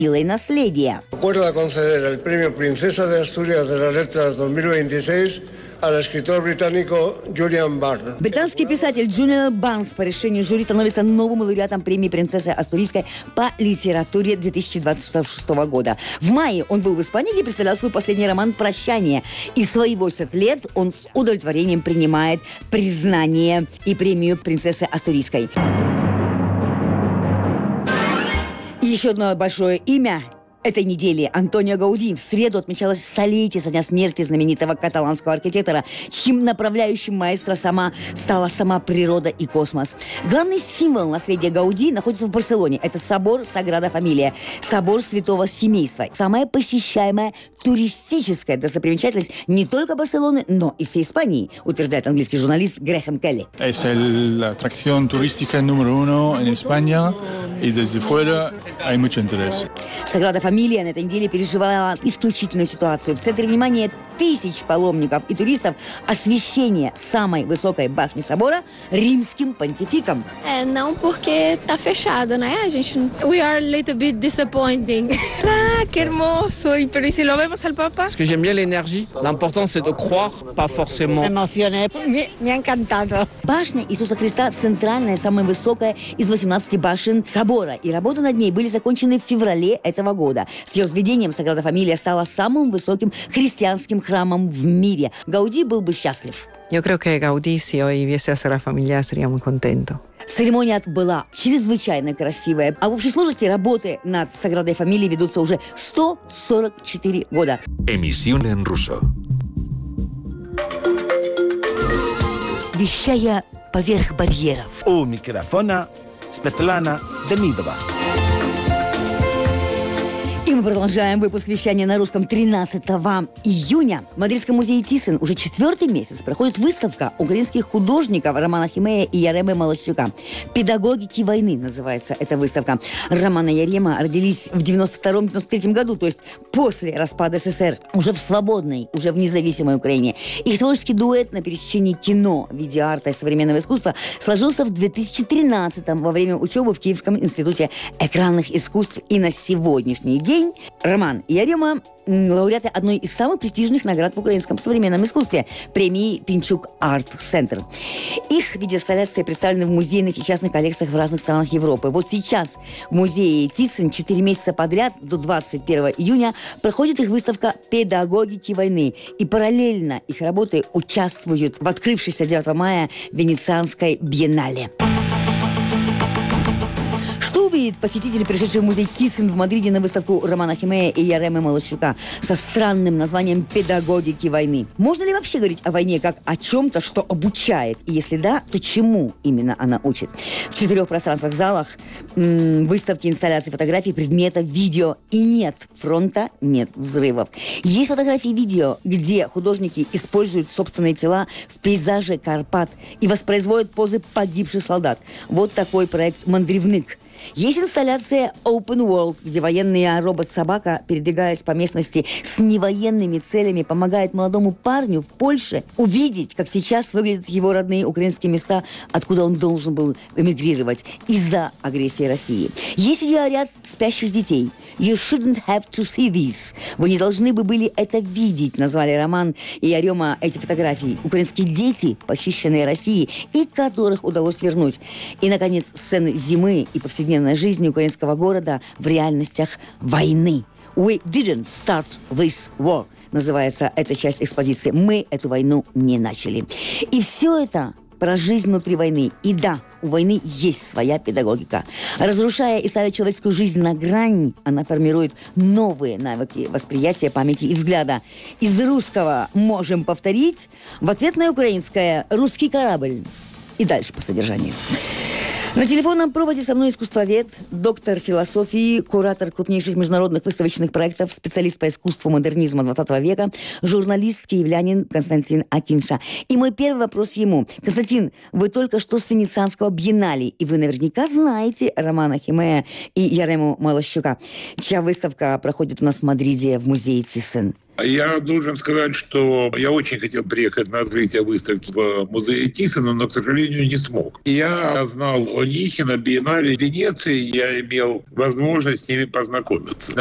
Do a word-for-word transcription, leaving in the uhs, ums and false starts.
силой наследия. Acuerda conceder el premio Princesa de Asturias de las Letras dos mil veintiséis al escritor británico Julian Barnes. Британский писатель Джулиан Барнс по решению жюри становится новым лауреатом премии «Принцессы Астурийской» по литературе две тысячи двадцать шестого года. В мае он был в Испании, где представлял свой последний роман «Прощание». И в свои восемьдесят лет он с удовлетворением принимает признание и премию «Принцессы Астурийской». И еще одно большое имя этой недели – Антонио Гауди. В среду отмечалось столетие со дня смерти знаменитого каталанского архитектора, чьим направляющим маэстро сама стала сама природа и космос. Главный символ наследия Гауди находится в Барселоне. Это собор Саграда Фамилия, собор Святого Семейства. Самая посещаемая туристическая достопримечательность не только Барселоны, но и всей Испании, утверждает английский журналист Грэхэм Келли. Es la atracción turística número uno en España, y desde fuera hay mucho interés. Саграда Фамилия на этой неделе переживала исключительную ситуацию. В центре внимания тысяч паломников и туристов освящение самой высокой башни собора римским понтификом. É, não porque tá fechado, né? A gente, we are a little bit disappointing. Ah, qué hermoso. Pero ¿y si lo vemos al Papa? Parce que j'aime bien l'énergie. L'important c'est de croire, pas forcément. Me, me ha encantado. Башня Иисуса Христа – центральная, самая высокая из восемнадцати башен собора. И работы над ней были закончены в феврале этого года. С ее возведением Саграда Фамилия стала самым высоким христианским храмом в мире. Гауди был бы счастлив. Yo creo que Gaudí, si hoy viese a Sagrada Familia, sería muy contento. Церемония была чрезвычайно красивая. А в общей сложности работы над Саградой Фамилией ведутся уже сто сорок четыре года. Emisión en ruso. Вещая поверх барьеров. У микрофона Светлана Демидова. И мы продолжаем выпуск вещания на русском. Тринадцатого июня в Мадридском музее Тисен уже четвертый месяц проходит выставка украинских художников Романа Химея и Яремы Малощука. «Педагогики войны» называется эта выставка. Роман и Ярема родились в девяносто втором — девяносто третьем году, то есть после распада СССР, уже в свободной, уже в независимой Украине. Их творческий дуэт на пересечении кино, видеоарта и современного искусства сложился в две тысячи тринадцатом во время учебы в Киевском институте экранных искусств. И на сегодняшний день Роман и Ярема – лауреаты одной из самых престижных наград в украинском современном искусстве – премии Пинчук Арт Центр. Их видеоинсталляции представлены в музейных и частных коллекциях в разных странах Европы. Вот сейчас в музее Тисен четыре месяца подряд до двадцать первого июня проходит их выставка «Педагогики войны». И параллельно их работы участвуют в открывшейся девятого мая Венецианской биеннале. Что увидит посетитель, пришедший в музей Тисен в Мадриде на выставку Романа Химея и Яремы Малощука со странным названием «Педагогики войны»? Можно ли вообще говорить о войне как о чем-то, что обучает? И если да, то чему именно она учит? В четырех пространствах залах м- выставки, инсталляции, фотографий, предметов, видео. И нет фронта, нет взрывов. Есть фотографии и видео, где художники используют собственные тела в пейзаже Карпат и воспроизводят позы погибших солдат. Вот такой проект «Мандревник». Есть инсталляция Open World, где военный робот-собака, передвигаясь по местности с невоенными целями, помогает молодому парню в Польше увидеть, как сейчас выглядят его родные украинские места, откуда он должен был эмигрировать из-за агрессии России. Есть видеоряд спящих детей. You shouldn't have to see this. Вы не должны бы были это видеть, назвали Роман и Ярема эти фотографии. Украинские дети, похищенные Россией, и которых удалось вернуть. И, наконец, сцены зимы и повседневной жизни украинского города в реальностях войны. We didn't start this war, называется эта часть экспозиции. Мы эту войну не начали. И все это про жизнь внутри войны. И да, у войны есть своя педагогика. Разрушая и ставя человеческую жизнь на грань, она формирует новые навыки восприятия, памяти и взгляда. Из русского «можем повторить» в ответ на украинское «русский корабль». И дальше по содержанию. На телефонном проводе со мной искусствовед, доктор философии, куратор крупнейших международных выставочных проектов, специалист по искусству модернизма двадцатого века, журналист, киевлянин Константин Акинша. И мой первый вопрос ему. Константин, вы только что с Венецианского биеннале, и вы наверняка знаете Романа Химея и Ярему Малощука, чья выставка проходит у нас в Мадриде в музее Тисен. Я должен сказать, что я очень хотел приехать на открытие выставки в музее Тиссона, но, к сожалению, не смог. Я знал о них и на биеннале Венеции, я имел возможность с ними познакомиться.